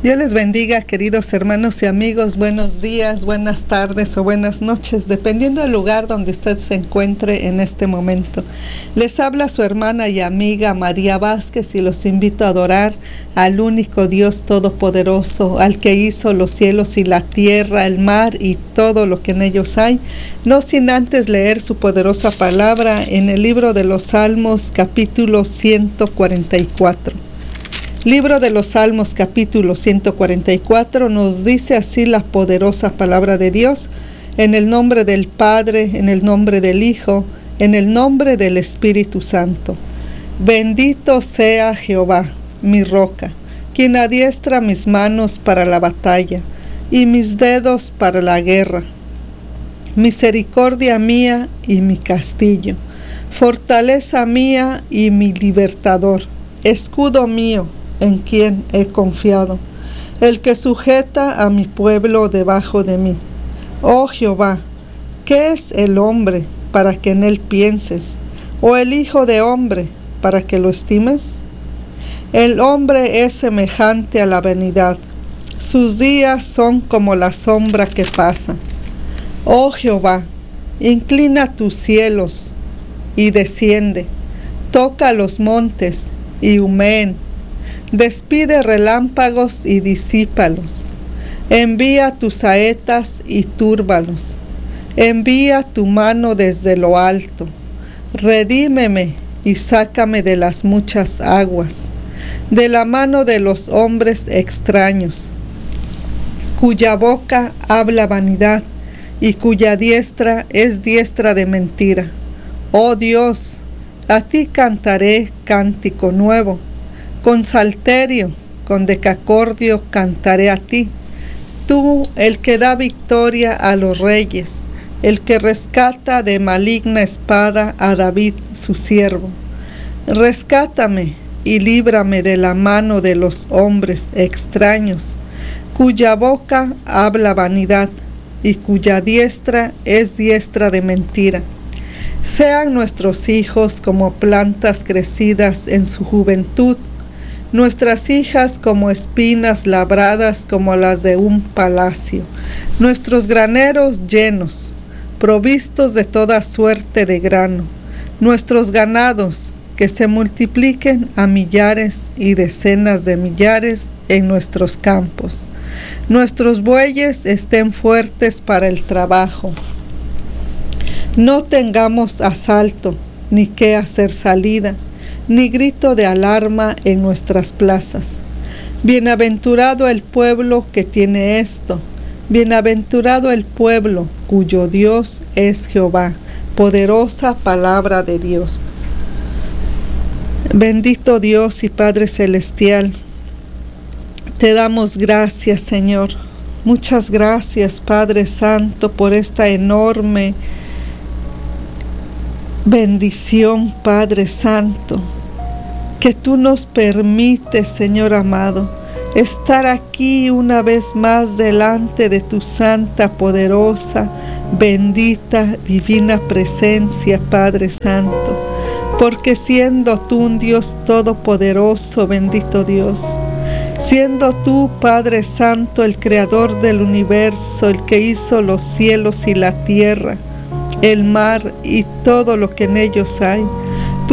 Dios les bendiga, queridos hermanos y amigos. Buenos días, buenas tardes o buenas noches, dependiendo del lugar donde usted se encuentre en este momento. Les habla su hermana y amiga María Vázquez y los invito a adorar al único Dios todopoderoso, al que hizo los cielos y la tierra, el mar y todo lo que en ellos hay, no sin antes leer su poderosa palabra en el libro de los Salmos, capítulo 144. Libro de los Salmos, capítulo 144, nos dice así la poderosa palabra de Dios: en el nombre del Padre, en el nombre del Hijo, en el nombre del Espíritu Santo. Bendito sea Jehová, mi roca, quien adiestra mis manos para la batalla y mis dedos para la guerra. Misericordia mía y mi castillo, fortaleza mía y mi libertador, escudo mío, en quien he confiado, el que sujeta a mi pueblo debajo de mí. Oh Jehová, ¿qué es el hombre para que en él pienses? ¿O el hijo de hombre para que lo estimes? El hombre es semejante a la vanidad, sus días son como la sombra que pasa. Oh Jehová, inclina tus cielos y desciende, toca los montes y humeen. Despide relámpagos y disípalos. Envía tus saetas y túrbalos. Envía tu mano desde lo alto. Redímeme y sácame de las muchas aguas, de la mano de los hombres extraños, cuya boca habla vanidad y cuya diestra es diestra de mentira. Oh Dios, a ti cantaré cántico nuevo. Con salterio, con decacordio cantaré a ti, tú, el que da victoria a los reyes, el que rescata de maligna espada a David su siervo. Rescátame y líbrame de la mano de los hombres extraños, cuya boca habla vanidad y cuya diestra es diestra de mentira. Sean nuestros hijos como plantas crecidas en su juventud, nuestras hijas como espinas labradas como las de un palacio, nuestros graneros llenos, provistos de toda suerte de grano, nuestros ganados que se multipliquen a millares y decenas de millares en nuestros campos, nuestros bueyes estén fuertes para el trabajo. No tengamos asalto, ni qué hacer salida, ni grito de alarma en nuestras plazas. Bienaventurado el pueblo que tiene esto, bienaventurado el pueblo cuyo Dios es Jehová. Poderosa palabra de Dios. Bendito Dios y Padre Celestial, te damos gracias, Señor. Muchas gracias, Padre Santo, por esta enorme bendición, Padre Santo, que tú nos permites, Señor amado, estar aquí una vez más delante de tu santa, poderosa, bendita, divina presencia, Padre Santo, porque siendo tú un Dios todopoderoso, bendito Dios, siendo tú, Padre Santo, el creador del universo, el que hizo los cielos y la tierra, el mar y todo lo que en ellos hay,